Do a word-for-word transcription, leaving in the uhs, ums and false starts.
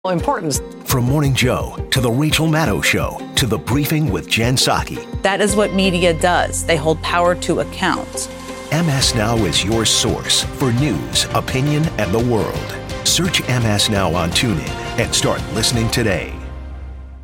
importance. From Morning Joe to the Rachel Maddow Show to the Briefing with Jen Psaki. That is what media does. They hold power to account. M S Now is your source for news, opinion, and the world. Search M S Now on TuneIn and start listening today.